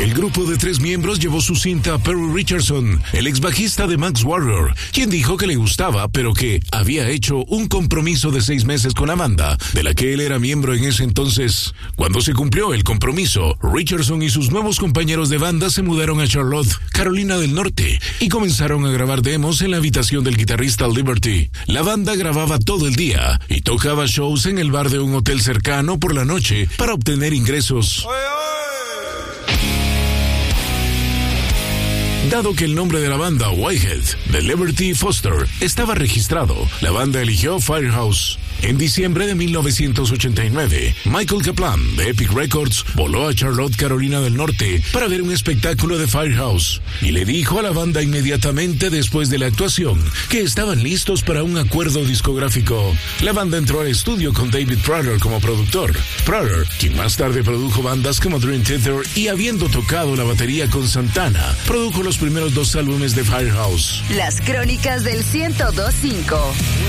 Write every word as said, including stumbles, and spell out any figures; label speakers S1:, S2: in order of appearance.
S1: El grupo de tres miembros llevó su cinta a Perry Richardson, el ex bajista de Max Warrior, quien dijo que le gustaba, pero que había hecho un compromiso de seis meses con la banda, de la que él era miembro en ese entonces. Cuando se cumplió el compromiso, Richardson y sus nuevos compañeros de banda se mudaron a Charlotte, Carolina del Norte, y comenzaron a grabar demos en la habitación del guitarrista Liberty. La banda grababa todo el día y tocaba shows en el bar de un hotel cercano por la noche para obtener ingresos. Dado que el nombre de la banda, Whitehead, de Liberty Foster, estaba registrado, la banda eligió Firehouse. En diciembre de mil novecientos ochenta y nueve, Michael Kaplan, de Epic Records, voló a Charlotte, Carolina del Norte, para ver un espectáculo de Firehouse, y le dijo a la banda inmediatamente después de la actuación que estaban listos para un acuerdo discográfico. La banda entró al estudio con David Prater como productor. Prater, quien más tarde produjo bandas como Dream Theater y habiendo tocado la batería con Santana, produjo los primeros dos álbumes de Firehouse.
S2: Las crónicas del ciento dos punto cinco.